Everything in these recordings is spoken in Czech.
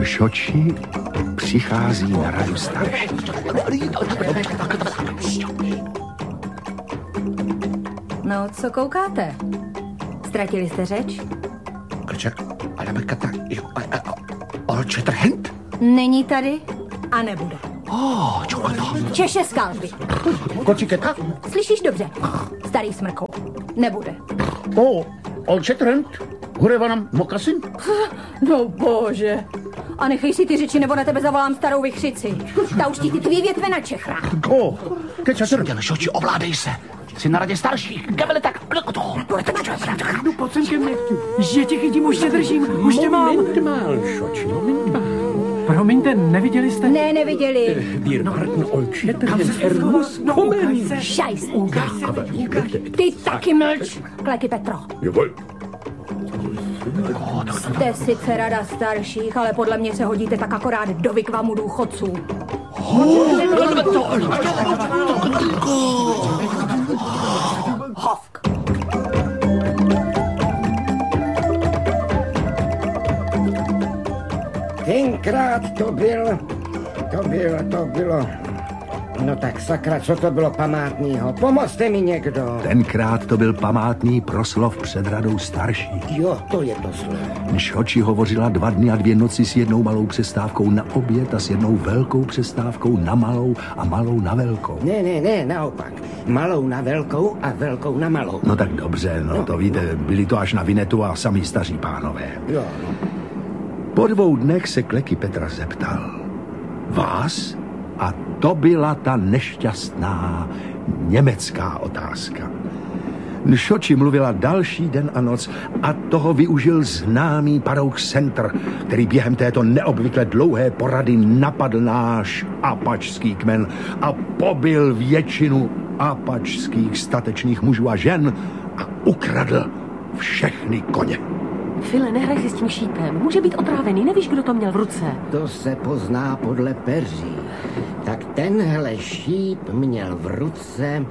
Nšoči přichází na radu starší. No, co koukáte? Ztratili jste řeč? Old Shatterhand? Není tady a nebude. Češe skalpy. Kočiketa? Slyšíš dobře? Starý smrkou. Nebude. Old Shatterhand? Hurevanam mokasin? No bože. A nechej si ty řeči, nebo na tebe zavolám starou vichřici. Ta už ti ty 2 větve načechrá. Nšoči, ovládej se. Jsi na radě starších. Gavele tak. No pojď sem ke mně. Že tě chytím, už tě držím. Už tě mám. Nšoči, moment. Promiňte, neviděli jste? Ne, neviděli. Kam se schováš? No, ukaj se. Šajs. Ty taky mlč, Kleky Petro. Jste sice rada starších, ale podle mě se hodíte tak akorát do vykvamu důchodců. Hovk. Tenkrát to bylo. No tak sakra, co to bylo památnýho? Pomozte mi někdo. Tenkrát to byl památný proslov před radou starších. Jo, to je to slovo. Nšoči hovořila 2 dny a 2 noci s jednou malou přestávkou na oběd a s jednou velkou přestávkou na malou a malou na velkou. Ne, naopak. Malou na velkou a velkou na malou. No tak dobře, no to víte, byli to až na Vinetu a sami staří pánové. Jo. Po 2 dnech se Kleky Petra zeptal. Vás? A to byla ta nešťastná německá otázka. Nšoči mluvila další den a noc a toho využil známý parouk Center, který během této neobvykle dlouhé porady napadl náš apačský kmen a pobil většinu apačských statečných mužů a žen a ukradl všechny koně. File, nehraj si s tím šípem. Může být otrávený, nevíš, kdo to měl v ruce. To se pozná podle peří. Tak tenhle šíp měl v ruce...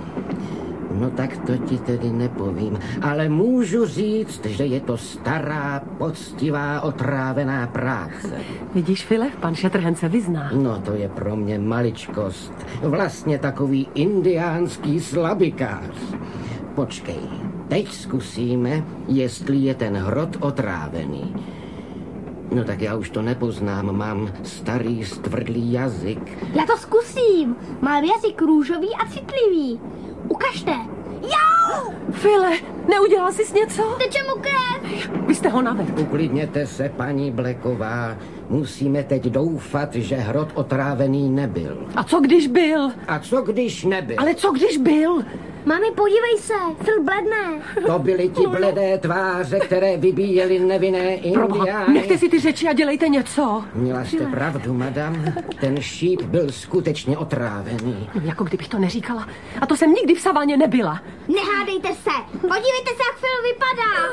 No tak to ti tedy nepovím, ale můžu říct, že je to stará, poctivá, otrávená práce. Vidíš, File, pan Shatterhand se vyzná. No to je pro mě maličkost. Vlastně takový indiánský slabikář. Počkej, teď zkusíme, jestli je ten hrot otrávený. No tak já už to nepoznám, mám starý stvrdlý jazyk. Já to zkusím. Mám jazyk růžový a citlivý. Ukažte. Jau! File, neudělal jsi něco? Teče mu krev. Vy jste ho navedl. Uklidněte se, paní Blacková. Musíme teď doufat, že hrot otrávený nebyl. A co když byl? A co když nebyl? Ale co když byl? Mami, podívej se, Phil bledne. To byly ti bledé tváře, které vybíjely nevinné indiány. Nechte si ty řeči a dělejte něco. Měla jste pravdu, madam. Ten šíp byl skutečně otrávený. No, jako kdybych to neříkala. A to jsem nikdy v saváně nebyla. Nehádejte se. Podívejte se, jak Phil vypadá.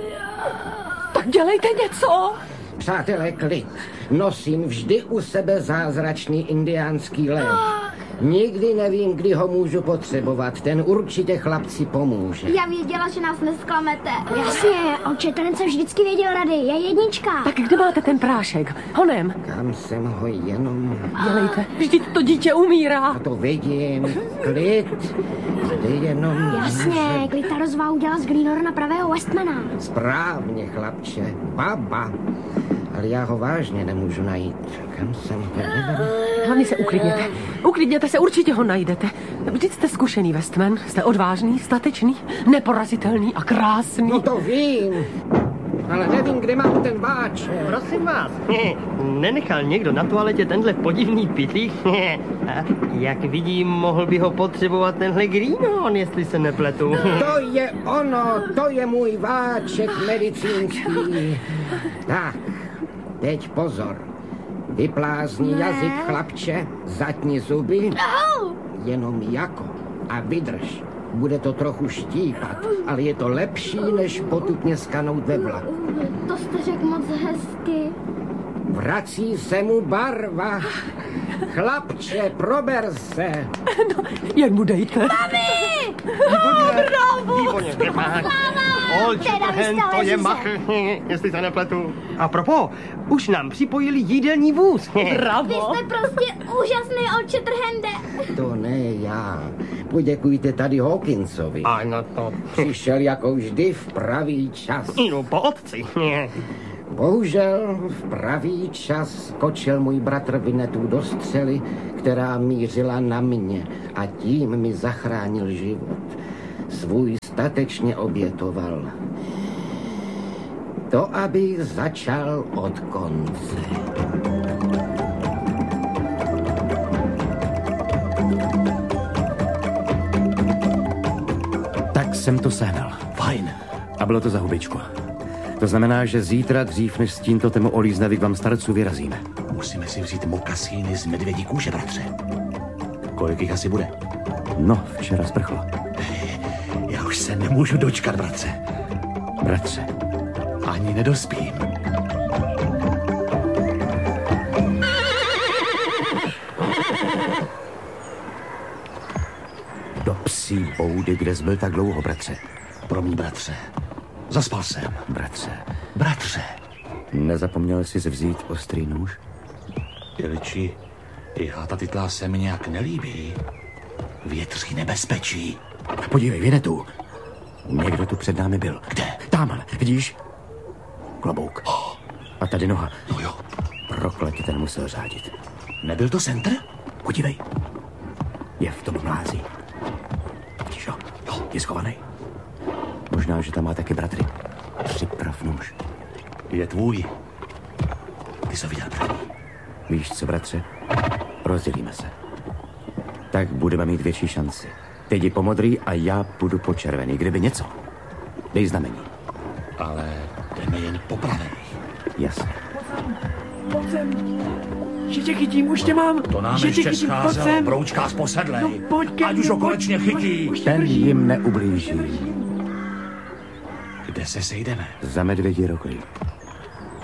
Tak dělejte něco. Přátelé, klid. Nosím vždy u sebe zázračný indiánský lék. Nikdy nevím, kdy ho můžu potřebovat. Ten určitě chlapci pomůže. Já věděla, že nás nesklamete. Jasně, Old Shatterhand se vždycky věděl rady. Je jednička. Tak kde máte ten prášek? Honem. Kam jsem ho jenom... Dělejte. Vždyť to dítě umírá. To vidím. Klid. Jde jenom... Jasně, Klita rozvá udělal z Greenora na pravého Westmana. Správně, chlapče. Baba. Ale já ho vážně nemůžu najít. Kam jsem ho... Hlavně se uklidněte. Uklidněte se, určitě ho najdete. Vždyť jste zkušený Westman. Jste odvážný, statečný, neporazitelný a krásný. No to vím. Ale nevím, kde mám ten váč. Prosím vás, nenechal někdo na toaletě tenhle podivný pytlík? Jak vidím, mohl by ho potřebovat tenhle Greenhorn, jestli se nepletu. To je ono, to je můj váček medicínský. Tak, teď pozor. Vyplázni jazyk, chlapče, zatni zuby. Jenom jako a vydrž. Bude to trochu štípat, ale je to lepší, než potupně skanout ve vlaku. To jste řekl moc hezky. Vrací se mu barva. Chlapče, prober se. No, jak mu dejte? Mami! Výborně, Sláva! Old Teda vy Shatterhand, jste to je ležize. machr, jestli se nepletu. A propos, už nám připojili jídelní vůz. Vy Bravo. jste prostě úžasný, Old Shatterhande. To ne já. Poděkujte tady Hawkinsovi. Ano, to... Přišel jako vždy v pravý čas. No, po otci. Bohužel v pravý čas skočil můj bratr Vinetu do střely, která mířila na mě a tím mi zachránil život. Svůj statečně obětoval. To, abych začal od konce. Tak jsem to sehnal. Fajn. A bylo to za hubičku. To znamená, že zítra dřív, než s tímto temu olíznavý k vám starců vyrazíme. Musíme si vzít mokasíny z medvědí kůže, bratře. Kolik jich asi bude? No, včera sprchlo. Já už se nemůžu dočkat, bratře. Bratře, Ani nedospím. do psí boudy, kde jsi byl tak dlouho, bratře. Promiň, bratře. Zaspal jsem. Bratře, Bratře. nezapomněl jsi vzít ostrý nůž? Jeliči, ta titlá se mi nějak nelíbí. Větří nebezpečí. Podívej, Vinetu. Někdo tu před námi byl. Kde? Tamhle, vidíš? Klobouk. A tady noha. No jo. Prokletě, ten musel řádit. Nebyl to center? Podívej. Je v tom mlází. Vidíš ho? Jo, je schovaný. Možná, že tam má taky bratry. Připrav nůž. Je tvůj. Ty jsi ho viděl první. Víš co, bratře? Rozdělíme se. Tak budeme mít větší šanci. Ty jdi po modrý a já půjdu po červený. Kdyby něco, dej znamení. Ale jdeme jen po pravé. Jasně. Pojď sem. Že tě chytím, už tě mám. To nám že ještě tě chytím, pojď scházel, sem. broučká z posedlej. No pojď ke Ať mně, už ho pojď, konečně chytí. už tě Ten držím. jim neublíží. Kde se sejdeme? Za medvědí roklí.